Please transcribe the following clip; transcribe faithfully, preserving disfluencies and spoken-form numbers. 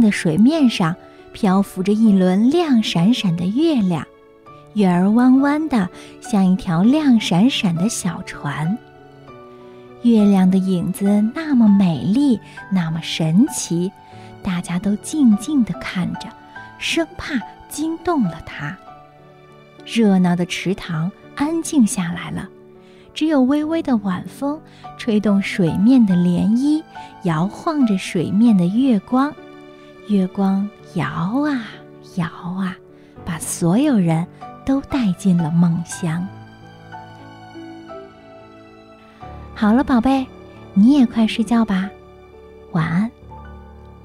的水面上漂浮着一轮亮闪闪的月亮，月儿弯弯的，像一条亮闪闪的小船。月亮的影子那么美丽，那么神奇，大家都静静地看着，生怕惊动了它。热闹的池塘安静下来了，只有微微的晚风吹动水面的涟漪，摇晃着水面的月光。月光摇啊摇啊，把所有人都带进了梦乡。好了，宝贝，你也快睡觉吧，晚安。